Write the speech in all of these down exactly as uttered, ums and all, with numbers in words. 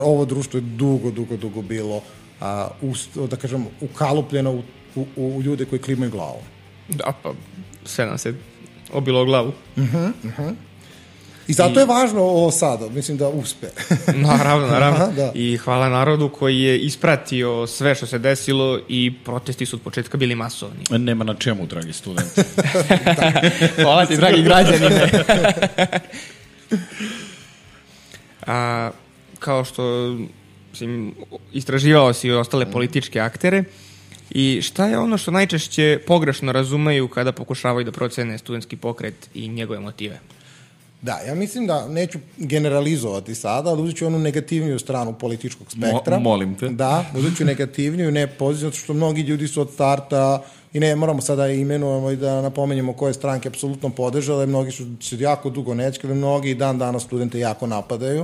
Ovo društvo je dugo, dugo, dugo bilo, a, u, da kažem, ukalupljeno u, u, u ljude koji klimaju glavu. Da, pa sve nam se obilo o glavu. Uh-huh, uh-huh. I zato I... je važno ovo sada, mislim da uspe. Naravno, naravno. Aha, da. I hvala narodu koji je ispratio sve što se desilo i protesti su od početka bili masovni. Nema na čemu, dragi studenti. Hvala ti, dragi građanine. A, kao što mislim, istraživao si ostale političke aktere, i šta je ono što najčešće pogrešno razumeju kada pokušavaju da procene studentski pokret i njegove motive? Da, ja mislim da neću generalizovati sada, ali uzet ću onu negativniju stranu političkog spektra. Mo, molim te. Da, uzet ću negativniju, ne pozitivnu, zato što mnogi ljudi su od starta, i ne moramo sada imenujemo i da napomenjemo koje stranke apsolutno podržale, mnogi su se jako dugo nećkali, mnogi i dan danas studente jako napadaju.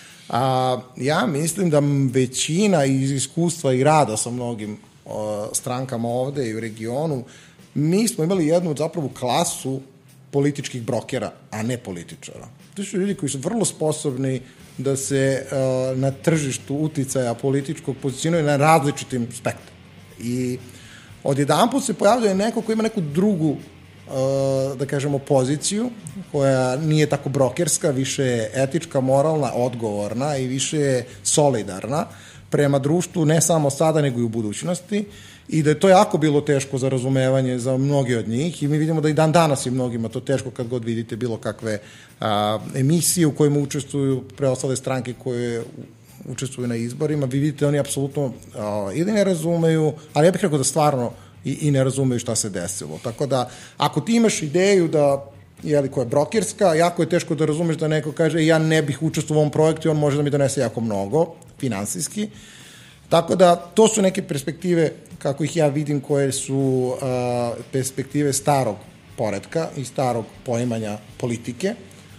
A, ja mislim da većina iz iskustva i rada sa mnogim o, strankama ovde i u regionu, mi smo imali jednu zapravo klasu političkih brokera, a ne političara. To su ljudi koji su vrlo sposobni da se uh, na tržištu uticaja političkog pozicionuju na različitim spektrima. I odjedanput se pojavljuje neko ko ima neku drugu, uh, da kažemo, poziciju, koja nije tako brokerska, više je etička, moralna, odgovorna i više je solidarna prema društvu, ne samo sada, nego i u budućnosti. I da je to jako bilo teško za razumevanje za mnogi od njih i mi vidimo da i dan danas je mnogima to teško kad god vidite bilo kakve a, emisije u kojima učestvuju preostale stranke koje učestvuju na izborima. Vi vidite da oni apsolutno a, ili ne razumeju, ali ja bih rekao da stvarno i, i ne razumeju šta se desilo. Tako da, ako ti imaš ideju da jeli, koja je brokerska, jako je teško da razumeš da neko kaže ja ne bih učestvovao u ovom projektu i on može da mi donese jako mnogo, finansijski. Tako da, to su neke perspektive, kako ih ja vidim, koje su uh, perspektive starog poretka i starog poimanja politike.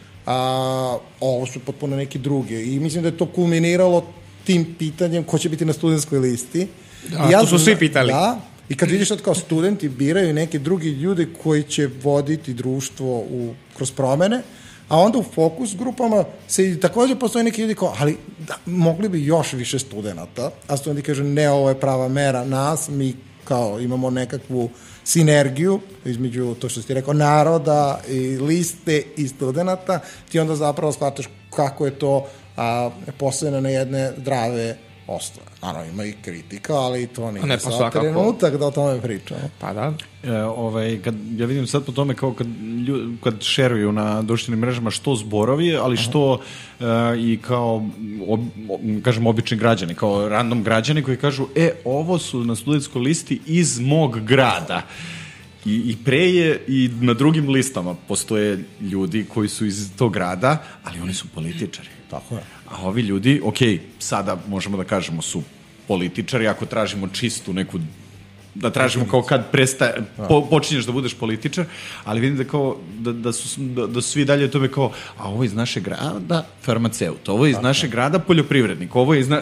A, ovo su potpuno neki druge. I mislim da je to kulminiralo tim pitanjem ko će biti na studentskoj listi. Da, ja to su svi pitali. Da, i kad vidiš sad kao studenti biraju neke drugi ljude koji će voditi društvo u, kroz promene, a onda u fokus grupama se takođe postoje neki ljudi kao, ali da, mogli bi još više studenta, a studenti kažu ne, ovo je prava mera nas, mi kao imamo nekakvu sinergiju između to što si ti rekao naroda i liste i studenta, ti onda zapravo shvataš kako je to a, postavljeno na jedne zdrave osnove. Naravno, ima i kritika, ali to nije ne, sad trenutak da o tome pričamo. Pa da. E, ovaj, kad, ja vidim sad po tome kao kad, ljud, kad šeruju na društvenim mrežama što zborovi, ali što e, i kao, ob, ob, kažem, obični građani, kao random građani koji kažu, e, ovo su na studentskoj listi iz mog grada. I, i pre je i na drugim listama postoje ljudi koji su iz tog grada, ali oni su političari. Tako je. A ovi ljudi, ok, sada možemo da kažemo su političari, ako tražimo čistu neku, da tražimo kao kad prestaje, po, počinješ da budeš političar, ali vidim da kao, da, da, su, da, da su svi dalje o tome kao, a ovo je iz našeg grada farmaceut, ovo je iz našeg grada poljoprivrednik, ovo je iz... Na,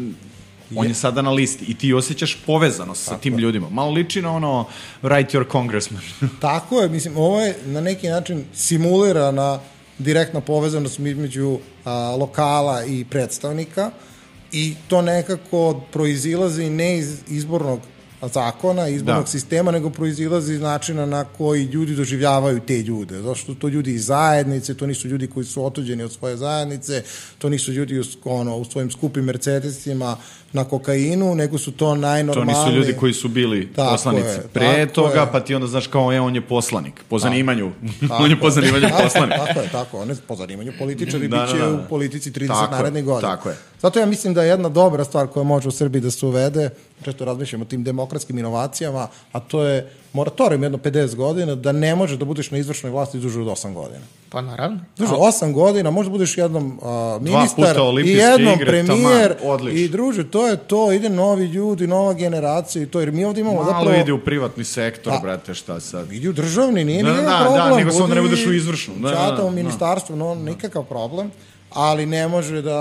on je sada na listi i ti osjećaš povezanost sa tim ljudima. Malo liči na ono write your congressman. Tako je, mislim, ovo je na neki način simulirana direktna povezanost između a, lokala i predstavnika i to nekako proizilazi ne iz izbornog zakona, izbornog da. sistema, nego proizilazi iz načina na koji ljudi doživljavaju te ljude. Zato što to ljudi iz zajednice, to nisu ljudi koji su otuđeni od svoje zajednice, to nisu ljudi u, ono, u svojim skupim Mercedesima na kokainu, nego su to najnormalni... To nisu ljudi koji su bili tako poslanici je, pre toga, je. Pa ti onda znaš kao, e, on je poslanik, po zanimanju. On je po zanimanju poslanik. Tako je, tako je, on je po zanimanju političari, da, bit će da, da. u politici trideset tako narednih godina. Tako je. Zato ja mislim da je jedna dobra stvar koja može u Srbiji da se uvede, često razmišljamo o tim demokratskim inovacijama, a to je moratorijum jedno pedeset godina, da ne može da budeš na izvršnoj vlasti duže od osam godina. Pa naravno. Duže osam godina, možda budeš jednom uh, ministar i jednom igre, premijer taman, i druže, to je to, ide novi ljudi, nova generacija i to, jer mi ovdje imamo malo zapravo... Malo ide u privatni sektor, da, brate, šta sad? Ide u državni, nije da, nikakav da, problem. Da, nego se onda ne budeš u izvršnu. Da, čata da, da, u ministarstvu, no, nikakav problem, ali ne može da...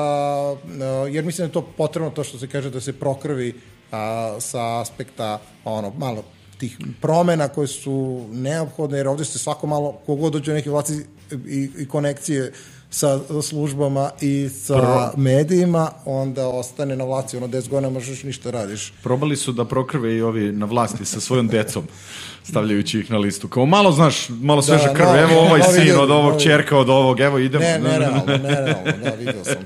Jer mislim da je to potrebno, to što se kaže, da se prokrvi a, sa aspekta, ono, malo tih promena koje su neophodne, jer ovdje se svako malo, kogod dođe u neke vlasti i, i konekcije sa službama i sa Prvo. medijima, onda ostane na vlasti, ono deset godina možeš ništa radiš. Probali su da prokrve i ovi na vlasti sa svojom decom, stavljajući ih na listu. Kao malo, znaš, malo sveža Da, krv, no, evo ovaj novi sin ljudi, od ovog, novi- čerka od ovog, evo idemo. Ne, nerealno, nerealno, da, vidio sam.